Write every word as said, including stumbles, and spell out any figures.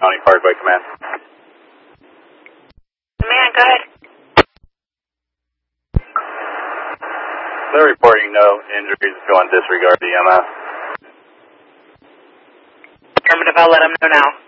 County Parkway Command. Command, go ahead. They're reporting no injuries if you want to disregard the E M S. Affirmative, I'll let them know now.